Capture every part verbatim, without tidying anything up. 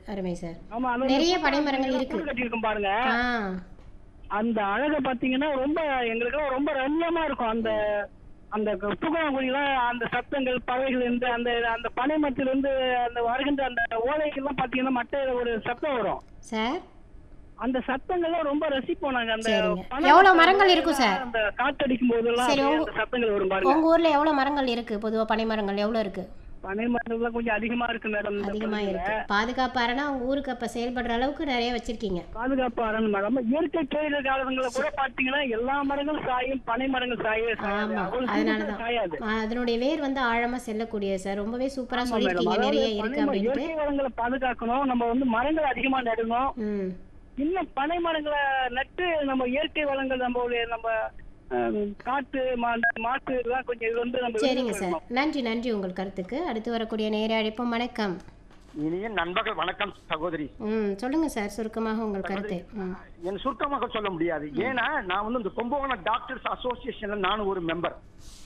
அருமை சார். ஆமா அந்த நிறைய பனைமரங்கள் இருக்கு. கூடு கட்டியிருக்கும் பாருங்க. ஆ அந்த அழகை பாத்தீங்கன்னா ரொம்ப எங்களுக்கு ரொம்ப ரம்யமா இருக்கும். அந்த அந்த தூக்கங்குடியில அந்த சத்தங்கள் பறவைகள் இருந்து அந்த அந்த பனை மரத்துல இருந்து அந்த வருகின்ற அந்த ஓலைகள்லாம் பாத்தீங்கன்னா மட்டையில ஒரு சத்தம் வரும் சார். அந்த சத்தங்கள்லாம் ரொம்ப ரசிப்போம் நாங்க. அந்த சரிங்க. பனை எவ்வளவு மரங்கள் இருக்கும் சார்? அந்த காத்தடிக்கும் போதெல்லாம் சரி, அப்படியே உங்க- அந்த சத்தங்கள் வரும் பாருங்க. உங்க ஊர்ல எவ்வளவு மரங்கள் இருக்கு? பொதுவா பனை மரங்கள் எவ்வளவு இருக்கு? பனை மரங்கள்லாம் கொஞ்சம் அதிகமா இருக்கு மேடம். இந்த அதிகமா பகுதியில. இருக்கு. பாதுகாப்பு அரணா உங்க ஊருக்கு அப்ப செயல்படுற அளவுக்கு நிறைய வச்சிருக்கீங்க. பாதுகாப்பு அரண் மேடம். இயற்கை பேரிடர் காலங்களில கூட பாத்தீங்கன்னா எல்லா மரங்களும் சாயும், பனை மரங்கள் சாயவே சாயாது. ஆமா, அவ்வளவு அதனாலதான் சாயாது. ஆ, அதனுடைய வேர் வந்து ஆழமா செல்லக்கூடிய சார். ரொம்பவே சூப்பரா ஆமா மேடம். சொல்லிருக்கீங்க அதாவது நிறைய பனை இருக்கு மரம் அப்படின்ட்டு. இயற்கை வளங்களை பாதுகாக்கணும். நம்ம வந்து மரங்கள் அதிகமா நடணும். ம் இன்னும் பனை மரங்களை நட்டு நம்ம இயற்கை வளங்கள் நம்மளுடைய நம்ம அஹ், காட்டு மா- மாட்டு இதெல்லாம் கொஞ்சம் இது வந்து நம்ம சரிங்க வெளியில சார். வரணும். நன்றி நன்றி உங்கள் கருத்துக்கு. அடுத்து வரக்கூடிய நேர அழைப்பும் வணக்கம். இனிய நண்பர்கள் வணக்கம் சகோதரி. ம் சொல்லுங்க சார், சுருக்கமாக உங்கள் கருத்து. ம் என் சுருக்கமாக சொல்ல முடியாது. ஏன்னா நான் வந்து இந்த கும்பகோணம் டாக்டர்ஸ் அசோசியேஷன்ல நானும் ஒரு மெம்பர்.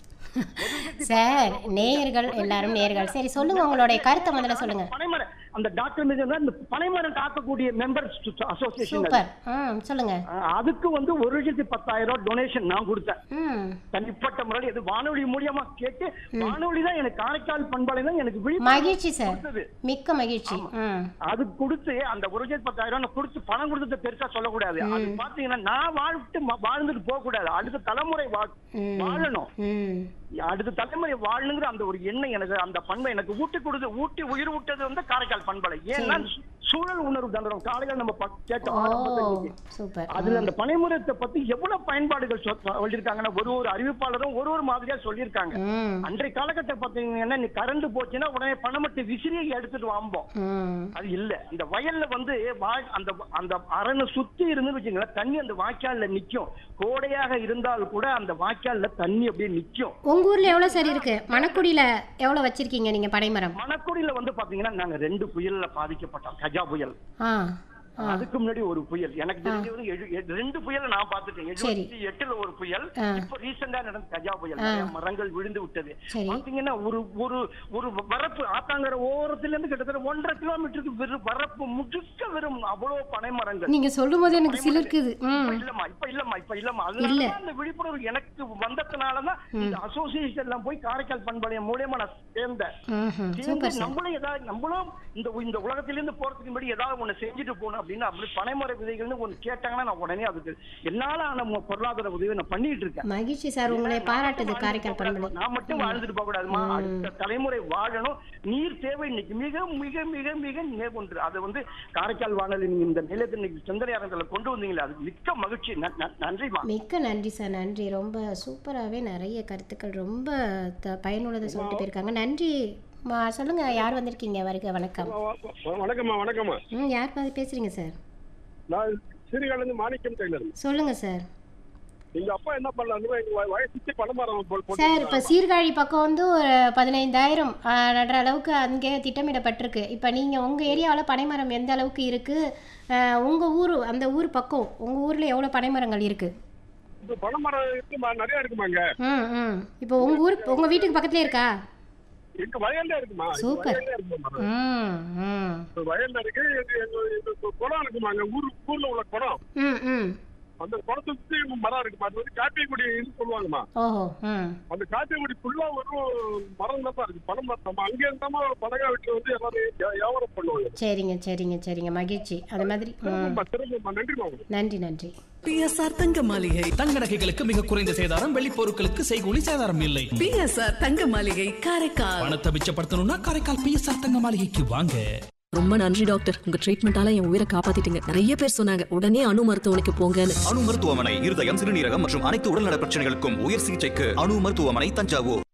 சார், நேயர்கள் எல்லாரும் நேயர்கள். சரி சொல்லுங்க, உங்களுடைய கருத்தை முதல்ல சொல்லுங்க. பனைமரம் அந்த டாக்டர் மீது இந்த பனைமரம் காக்கக்கூடிய மெம்பர் அசோசியேஷன். சூப்பர். ம் சொல்லுங்க. அதுக்கு வந்து ஒரு லட்சத்தி பத்தாயிரம் ரூபாய் டொனேஷன் நான் கொடுத்தேன். ம் தனிப்பட்ட முறையில் இது வானொலி மூலியமா கேட்டு வானொலி தான் எனக்கு காரைக்கால் பண்பாளை தான் எனக்கு விழிப்புணர்வு மகிழ்ச்சி சார், கொடுத்தது. மிக்க மகிழ்ச்சி. ம் அது கொடுத்து அந்த ஒரு லட்சத்தி பத்தாயிரம் ரூபாய் கொடுத்து பணம் கொடுத்தது பெருசா சொல்லக்கூடாது. அது பாத்தீங்கன்னா நான் வாழ்த்து வாழ்ந்துட்டு போக கூடாது. அடுத்த தலைமுறை வா- ம். வாழணும். ம் அடுத்த தலைமுறை வாழணுங்கிற அந்த ஒரு எண்ணம் எனக்கு, அந்த பண்பை எனக்கு ஊட்டி கொடுத்து ஊட்டி உயிர் விட்டது வந்து காரைக்கால் பண்பலை. ஏன்னா சூ- சூழல் உணர்வு தந்துடும். காலையில் நம்ம ப- கேட்டோம் ஓ ஆரம்பத்துல. சூப்பர். அதுல அந்த பனைமரத்தை பத்தி எவ்வளவு பயன்பாடுகள் சொ- சொல்லியிருக்காங்கன்னா ஒரு ஒரு அறிவிப்பாளரும் ஒரு ஒரு மாதிரியா சொல்லியிருக்காங்க. ம் அன்றைய காலகட்டம் பாத்தீங்கன்னா நீ கரண்ட் போச்சுன்னா உடனே பனைமட்டை விசிறியை எடுத்துட்டு வாம்போம். ம் அது இல்ல. இந்த வயல்ல வந்து வா- அந்த அந்த அரணை சுத்தி இருந்து வச்சுங்களேன், தண்ணி அந்த வாய்க்கால்ல நிக்கும். கோடையாக இருந்தால் கூட அந்த வாய்க்கால்ல தண்ணி அப்படியே நிக்கும். உங்க ஊர்ல எவ்வளவு சார் இருக்கு? மணக்குடியில எவ்வளவு வச்சிருக்கீங்க நீங்க பனைமரம்? மணக்குடியில வந்து பாத்தீங்கன்னா நாங்க ரெண்டு புயல்ல பாதிக்கப்பட்டோம். கஜா புயல், ஆ ஆ அதுக்கு முன்னாடி ஒரு புயல். எனக்கு தெரிஞ்சது எழு- எ- ரெண்டு புயல் நான் பார்த்துட்டேன். சரி. எழுபத்தி எட்டுல ஒரு புயல், ஆ. இப்ப ரீசெண்டா நடந்த கஜா புயல். நிறைய மரங்கள் விழுந்து விட்டது. சரி. பாத்தீங்கன்னா ஒரு ஒரு ஒரு வரப்பு ஆத்தாங்கர ஓரத்துல இருந்து கிட்டத்தட்ட ஒன்றரை கிலோமீட்டருக்கு வெறும் வரப்பு முழுக்க வெறும் அவ்வளவு பனை மரங்கள். நீங்க சொல்லும் போது எனக்கு சிலிர்க்குது. இப்ப ம் இல்லம்மா இப்ப இல்லம்மா இப்ப இல்லம்மா இல்ல. அதனால அந்த விழிப்புணர்வு எனக்கு வந்ததுனாலதான் இந்த அசோசியேஷன் எல்லாம் போய் காரைக்கால் பண்பாளையம் மூலியமா நான் சேர்ந்தேன். ம்ஹும். சேர்ந்து சூப்பர் சார். நம்மளும் ஏதாவது நம்மளும் இந்த இந்த உலகத்திலிருந்து போறதுக்கு முன்னாடி ஏதாவது ஒண்ணு செஞ்சுட்டு போகணும் அப்படின்னு அப்படி பனைமர விதைகள்னு ஒண்ணு கேட்டாங்கன்னா நான் உடனே அதுக்கு என்னால ஆன மு- பொருளாதார உதவி நான் பண்ணிட்டு இருக்கேன். மகிழ்ச்சி சார், உங்களை பாராட்டுது காரைக்கால் பண்பலை. நான் மட்டும் வாழ்ந்துட்டு போக கூடாதுமா, அடுத்த தலைமுறை வாழணும். நீர் தேவை இன்னைக்கு மிக மிக மிக மிக நினைவு ஒன்று. அதை வந்து காரைக்கால் வானொலி நீங்க இந்த நிலையத்தில் இன்னைக்கு சிந்தனையாரங்களை கொண்டு வந்தீங்களா, அது மிக்க மகிழ்ச்சி. ந- ந- நன்றிமா. மிக்க நன்றி சார், நன்றி. ரொம்ப சூப்பராகவே நிறைய கருத்துக்கள் ரொம்ப த பயனுள்ளதை சொல்லிட்டு போயிருக்காங்க. நன்றி. மா சொல்லுங்க, யார் வந்திருக்கீங்க? வருக வணக்கம். வணக்கம்மா. வணக்கம்மா. ம் யார் பாதி பேசுறீங்க சார்? நான் சீர்காழில இருந்து மாணிக்கம் டெய்லர். சொல்லுங்க சார். எங்க அப்பா என்ன பண்ணலாம்னா எங்க வய- வயசுக்கு பணமரம் போட்டு சார், இப்போ சீர்காழி பக்கம் வந்து ஒரு பதினைந்தாயிரம் ஆ, நடுற அளவுக்கு அங்கே திட்டமிடப்பட்டிருக்கு. இப்போ நீங்கள் உங்கள் ஏரியாவில் பனைமரம் எந்த அளவுக்கு இருக்குது? உங்கள் ஊர், அந்த ஊர் பக்கம் உங்கள் ஊரில் எவ்வளோ பனைமரங்கள் இருக்குது? இப்ப பணமரம் இருக்குமா, நிறைய இருக்குமாங்க. ம் ம் இப்போ உங்கள் ஊர் உங்கள் வீட்டுக்கு பக்கத்துலேயே இருக்கா? எங்க வயல்ல இருக்குமா. எங்க சூப்பர். வயல்ல இருக்குமா மரம். ம் ம் இப்ப வயல்ல இருக்கு. எங்க எங்க எங்க குளம் இருக்குமாங்க. ஊர் ஊர்ல உள்ள குளம். ம் ம் அந்த குளத்தை சுத்தி மரம் இருக்குமா. அது வந்து காப்பிக்குடி சொல்லுவாங்கம்மா. ஓஹோ. ம் அந்த காப்பிக்குடி ஃபுல்லா ஒரு மரம் தான் இருக்கு. பணமரம் நம்ம அங்கே இருந்தாம பழகா வீட்டுல வந்து எல்லாரும் வியா- வியாபாரம் பண்ணுவாங்க. சரிங்க சரிங்க சரிங்க மகிழ்ச்சி. அது மாதிரி ம் திரும்ப திரும்ப நன்றிமா. நன்றி நன்றி. பிஎஸ்ஆர் தங்க மாளிகை. தங்க நகைகளுக்கு மிக குறைந்த சேதாரம், வெள்ளி பொருட்களுக்கு செய்கூலி சேதாரம் இல்லை. பிஎஸ்ஆர் தங்க மாளிகை காரைக்கால். பணத்தை மிச்சப்படுத்தணும்னா காரைக்கால் பிஎஸ்ஆர் தங்க மாளிகைக்கு வாங்க. ரொம்ப நன்றி டாக்டர், உங்க ட்ரீட்மெண்டால என் உயிரை காப்பாத்திட்டீங்க. நிறைய பேர் சொன்னாங்க உடனே அணு மருத்துவமனைக்கு போங்கன்னு. அணு மருத்துவமனை இருதயம், சிறுநீரகம் மற்றும் அனைத்து உடல்நல பிரச்சனைகளுக்கும் உயர் சிகிச்சைக்கு அணு மருத்துவமனை தஞ்சாவூர்.